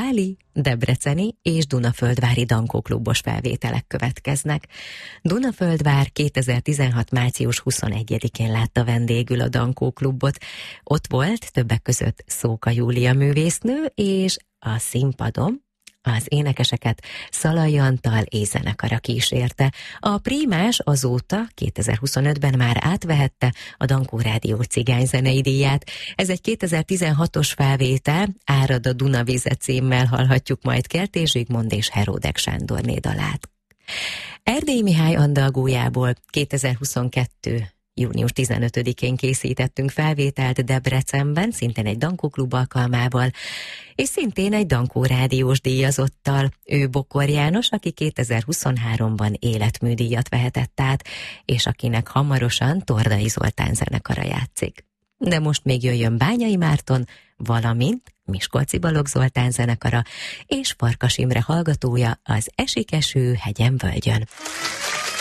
báli, debreceni és Dunaföldvári dankóklubos felvételek következnek. Dunaföldvár 2016. március 21-én látta vendégül a dankóklubot. Ott volt többek között Szóka Júlia művésznő, és a színpadon az énekeseket Szalai Antal és zenekara kísérte. A prímás azóta 2025-ben már átvehette a Dankó Rádió cigányzenei díját. Ez egy 2016-os felvétel, Árad a Dunavize címmel hallhatjuk majd Kertész Zsigmond és Heródek Sándorné dalát. Erdélyi Mihály andalgójából 2022. június 15-én készítettünk felvételt Debrecenben, szintén egy dankóklub alkalmával, és szintén egy Dankó Rádiós díjazottal. Ő Bokor János, aki 2023-ban életműdíjat vehetett át, és akinek hamarosan Tordai Zoltán zenekara játszik. De most még jöjjön Bányai Márton, valamint Miskolci Balogh Zoltán zenekara, és Farkas Imre hallgatója az Esik eső hegyen völgyön.